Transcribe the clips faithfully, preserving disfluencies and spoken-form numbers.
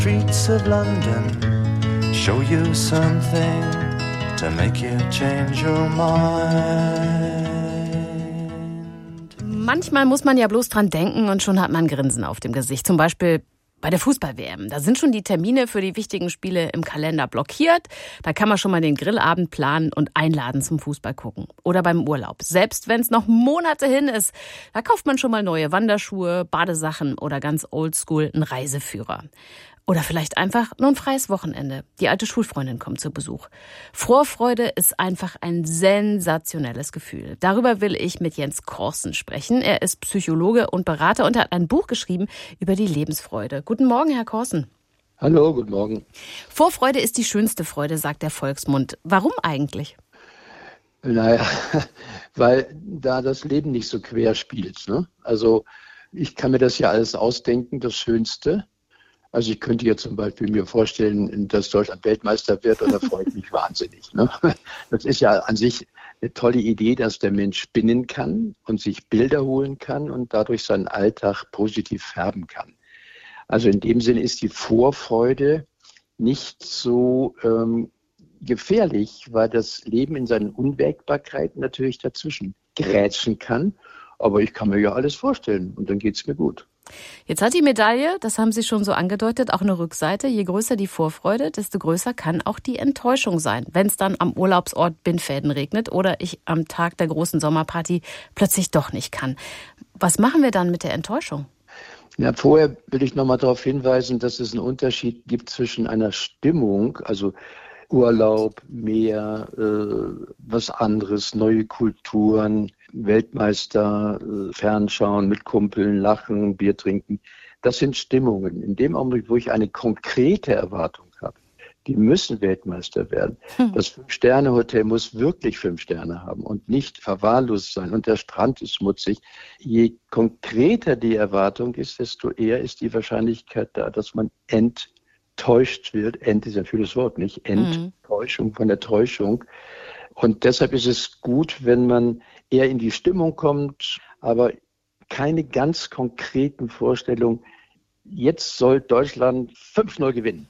Streets of London show you something to make you change your mind. Manchmal muss man ja bloß dran denken und schon hat man ein Grinsen auf dem Gesicht. Zum Beispiel bei der Fußball-W M. Da sind schon die Termine für die wichtigen Spiele im Kalender blockiert. Da kann man schon mal den Grillabend planen und einladen zum Fußball gucken. Oder beim Urlaub. Selbst wenn es noch Monate hin ist, da kauft man schon mal neue Wanderschuhe, Badesachen oder ganz oldschool einen Reiseführer. Oder vielleicht einfach nur ein freies Wochenende. Die alte Schulfreundin kommt zu Besuch. Vorfreude ist einfach ein sensationelles Gefühl. Darüber will ich mit Jens Korsen sprechen. Er ist Psychologe und Berater und hat ein Buch geschrieben über die Lebensfreude. Guten Morgen, Herr Korsen. Hallo, guten Morgen. Vorfreude ist die schönste Freude, sagt der Volksmund. Warum eigentlich? Naja, weil da das Leben nicht so quer spielt. Ne? Also ich kann mir das ja alles ausdenken, das Schönste. Also ich könnte jetzt zum Beispiel mir vorstellen, dass Deutschland Weltmeister wird, und da freue ich mich wahnsinnig. Ne? Das ist ja an sich eine tolle Idee, dass der Mensch spinnen kann und sich Bilder holen kann und dadurch seinen Alltag positiv färben kann. Also in dem Sinne ist die Vorfreude nicht so ähm, gefährlich, weil das Leben in seinen Unwägbarkeiten natürlich dazwischen grätschen kann. Aber ich kann mir ja alles vorstellen und dann geht es mir gut. Jetzt hat die Medaille, das haben Sie schon so angedeutet, auch eine Rückseite. Je größer die Vorfreude, desto größer kann auch die Enttäuschung sein, wenn es dann am Urlaubsort Bindfäden regnet oder ich am Tag der großen Sommerparty plötzlich doch nicht kann. Was machen wir dann mit der Enttäuschung? Ja, vorher will ich noch mal darauf hinweisen, dass es einen Unterschied gibt zwischen einer Stimmung, also Urlaub, Meer, äh, was anderes, neue Kulturen, Weltmeister, äh, Fernschauen, mit Kumpeln, lachen, Bier trinken. Das sind Stimmungen. In dem Augenblick, wo ich eine konkrete Erwartung habe, die müssen Weltmeister werden. Hm. Das Fünf-Sterne-Hotel muss wirklich fünf Sterne haben und nicht verwahrlost sein. Und der Strand ist schmutzig. Je konkreter die Erwartung ist, desto eher ist die Wahrscheinlichkeit da, dass man enttäuscht Täuscht wird, Ent ist ein schönes Wort, nicht? Enttäuschung mhm. von der Täuschung. Und deshalb ist es gut, wenn man eher in die Stimmung kommt, aber keine ganz konkreten Vorstellungen. Jetzt soll Deutschland fünf null gewinnen.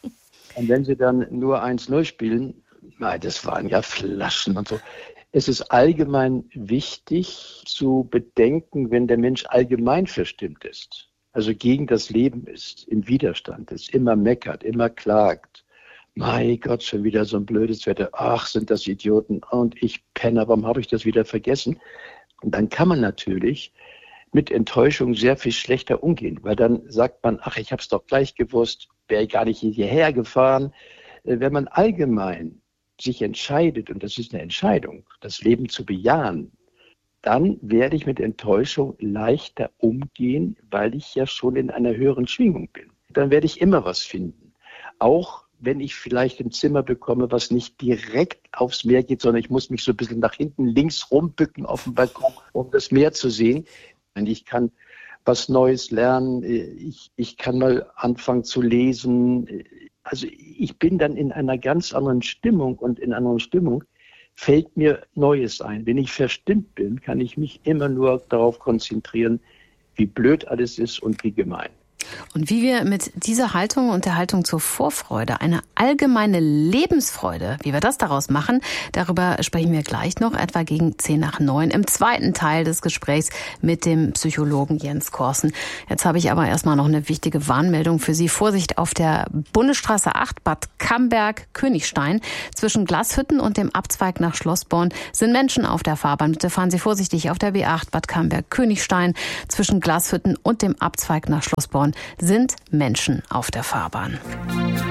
Und wenn sie dann nur eins null spielen, na, das waren ja Flaschen und so. Es ist allgemein wichtig zu bedenken, wenn der Mensch allgemein verstimmt ist, also gegen das Leben ist, im Widerstand ist, immer meckert, immer klagt. Mein Gott, schon wieder so ein blödes Wetter. Ach, sind das Idioten. Und ich penne, warum habe ich das wieder vergessen? Und dann kann man natürlich mit Enttäuschung sehr viel schlechter umgehen, weil dann sagt man, ach, ich habe es doch gleich gewusst, wäre ich gar nicht hierher gefahren. Wenn man allgemein sich entscheidet, und das ist eine Entscheidung, das Leben zu bejahen, dann werde ich mit Enttäuschung leichter umgehen, weil ich ja schon in einer höheren Schwingung bin. Dann werde ich immer was finden. Auch wenn ich vielleicht ein Zimmer bekomme, was nicht direkt aufs Meer geht, sondern ich muss mich so ein bisschen nach hinten links rumbücken auf dem Balkon, um das Meer zu sehen. Und ich kann was Neues lernen. Ich, ich kann mal anfangen zu lesen. Also ich bin dann in einer ganz anderen Stimmung und in einer anderen Stimmung fällt mir Neues ein. Wenn ich verstimmt bin, kann ich mich immer nur darauf konzentrieren, wie blöd alles ist und wie gemein. Und wie wir mit dieser Haltung und der Haltung zur Vorfreude, eine allgemeine Lebensfreude, wie wir das daraus machen, darüber sprechen wir gleich noch, etwa gegen zehn nach neun im zweiten Teil des Gesprächs mit dem Psychologen Jens Korsen. Jetzt habe ich aber erstmal noch eine wichtige Warnmeldung für Sie. Vorsicht auf der Bundesstraße acht, Bad Camberg-Königstein. Zwischen Glashütten und dem Abzweig nach Schlossborn sind Menschen auf der Fahrbahn. Bitte fahren Sie vorsichtig auf der B acht, Bad Camberg-Königstein. Zwischen Glashütten und dem Abzweig nach Schlossborn sind Menschen auf der Fahrbahn.